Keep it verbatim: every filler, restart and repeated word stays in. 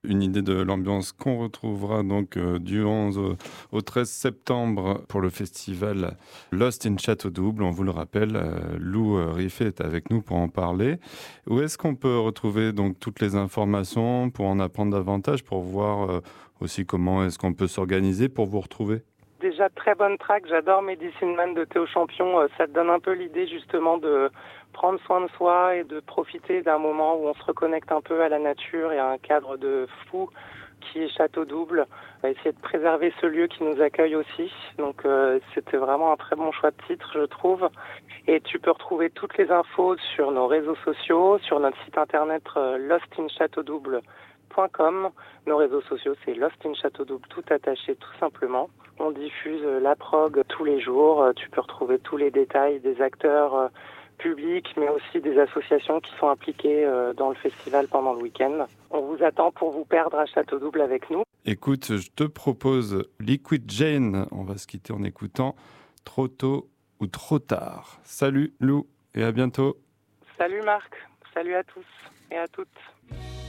Une idée de l'ambiance qu'on retrouvera donc euh, du onze au, au treize septembre pour le festival Lost in Château-Double. On vous le rappelle, euh, Lou euh, Riffet est avec nous pour en parler. Où est-ce qu'on peut retrouver donc toutes les informations pour en apprendre davantage, pour voir euh, aussi comment est-ce qu'on peut s'organiser pour vous retrouver? Déjà, très bonne track. J'adore Medicine Man de Théo Champion. Euh, Ça te donne un peu l'idée justement de prendre soin de soi et de profiter d'un moment où on se reconnecte un peu à la nature et à un cadre de fou qui est Château-Double. On va essayer de préserver ce lieu qui nous accueille aussi. Donc euh, c'était vraiment un très bon choix de titre, je trouve. Et tu peux retrouver toutes les infos sur nos réseaux sociaux, sur notre site internet euh, lost in château-double point com. Nos réseaux sociaux, c'est Lost in Château-Double, tout attaché, tout simplement. On diffuse euh, la prog tous les jours. Euh, tu peux retrouver tous les détails des acteurs euh, publics, mais aussi des associations qui sont impliquées euh, dans le festival pendant le week-end. On vous attend pour vous perdre à Château-Double avec nous. Écoute, je te propose Liquid Jane. On va se quitter en écoutant Trop tôt ou trop tard. Salut Lou et à bientôt. Salut Marc, salut à tous et à toutes.